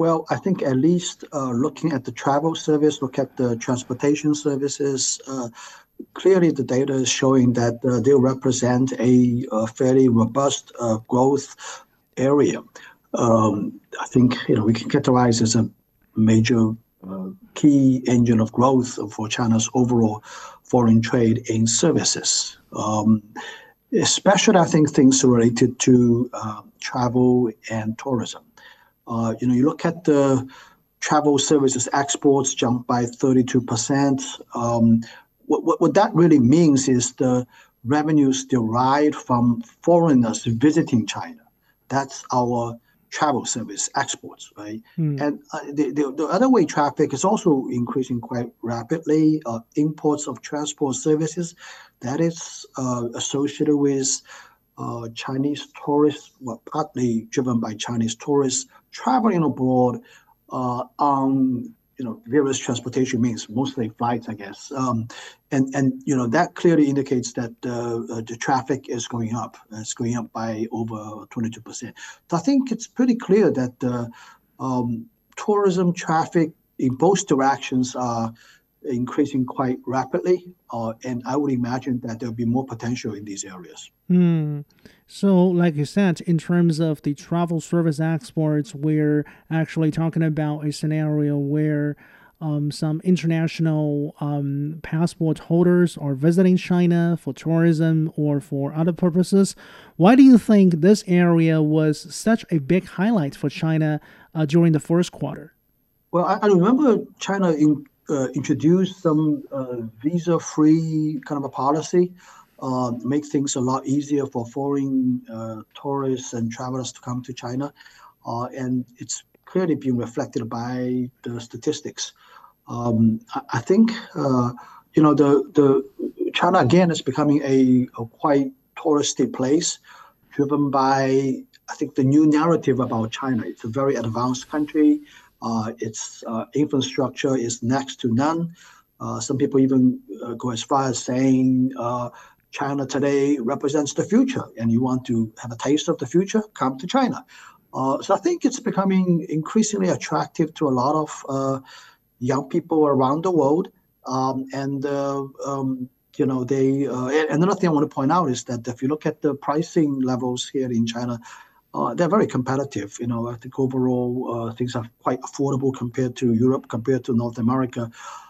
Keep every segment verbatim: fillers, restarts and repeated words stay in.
Well, I think at least uh, looking at the travel service, look at the transportation services, uh, clearly the data is showing that uh, they represent a, a fairly robust uh, growth area. Um, I think you know we can categorize as a major uh, key engine of growth for China's overall foreign trade in services. Um, especially, I think things related to uh, travel and tourism. Uh, you know, you look at the travel services exports jumped by thirty-two percent. Um, what, what, what that really means is the revenues derived from foreigners visiting China. That's our travel service exports, right? Hmm. And uh, the, the, the other way traffic is also increasing quite rapidly. Uh, imports of transport services, that is uh, associated with uh, Chinese tourists, well, partly driven by Chinese tourists traveling abroad uh, on you know various transportation means, mostly flights, I guess. Um, and and you know that clearly indicates that uh, uh, the traffic is going up. It's going up by over twenty-two percent. So I think it's pretty clear that uh, um, tourism traffic in both directions are increasing quite rapidly, uh, and I would imagine that there'll be more potential in these areas. Hmm. So, like you said, in terms of the travel service exports, we're actually talking about a scenario where um, some international um, passport holders are visiting China for tourism or for other purposes. Why do you think this area was such a big highlight for China uh, during the first quarter? Well, I, I remember China in, uh, introduced some uh, visa-free kind of a policy, uh, make things a lot easier for foreign uh, tourists and travelers to come to China, uh, and it's clearly being reflected by the statistics. Um, I, I think uh, you know the the China again is becoming a, a quite touristy place, driven by I think the new narrative about China. It's a very advanced country. Uh, its uh, infrastructure is next to none. Uh, some people even uh, go as far as saying uh, China today represents the future, and you want to have a taste of the future, come to China. Uh, so I think it's becoming increasingly attractive to a lot of uh, young people around the world. Um, and uh, um, you know, they. Uh, and another thing I want to point out is that if you look at the pricing levels here in China, uh, they're very competitive. You know, I think overall uh, things are quite affordable compared to Europe, compared to North America.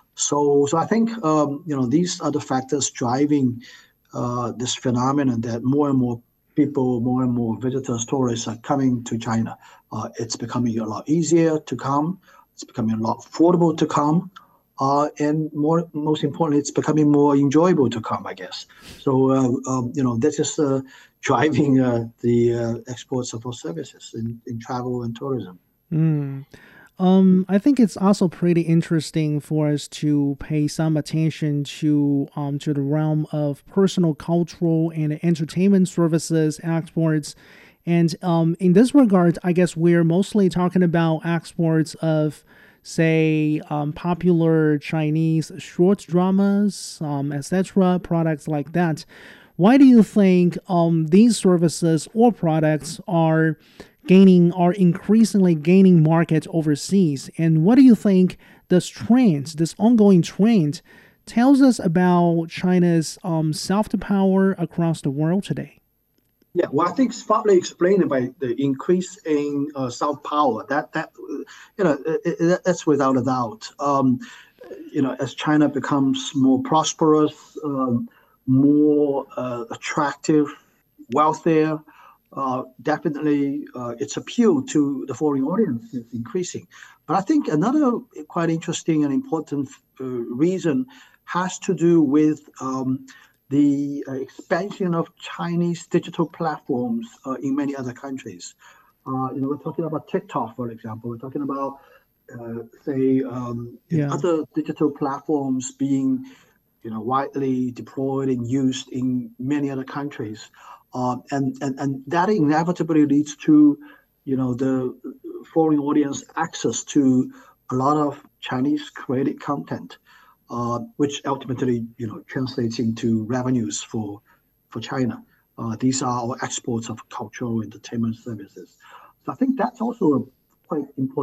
So, so I think um, you know these are the factors driving uh, this phenomenon that more and more people, more and more visitors, tourists are coming to China. Uh, it's becoming a lot easier to come. It's becoming a lot affordable to come. Uh, and more, most importantly, it's becoming more enjoyable to come, I guess. So, uh, um, you know, this is uh, driving uh, the uh, exports of our services in, in travel and tourism. Hmm. Um, I think it's also pretty interesting for us to pay some attention to um, to the realm of personal, cultural, and entertainment services exports. And um, in this regard, I guess we're mostly talking about exports of, say, um, popular Chinese short dramas, um, et cetera, products like that. Why do you think um, these services or products are gaining are increasingly gaining market overseas? And what do you think this trend, this ongoing trend, tells us about China's um, soft power across the world today? Yeah, well, I think it's partly explained by the increase in uh, soft power. That that uh, you know it, it, that's without a doubt. Um, you know, as China becomes more prosperous, um, more uh, attractive, wealthier, uh, definitely uh, its appeal to the foreign audience is increasing. But I think another quite interesting and important uh, reason has to do with um, the uh, expansion of Chinese digital platforms uh, in many other countries. Uh, you know, we're talking about TikTok, for example. We're talking about uh, say, um, you know, Yeah. other digital platforms being, you know, widely deployed and used in many other countries, uh, and and and that inevitably leads to, you know, the foreign audience access to a lot of Chinese created content, uh, which ultimately, you know, translates into revenues for for China. Uh, these are our exports of cultural entertainment services. So I think that's also a quite important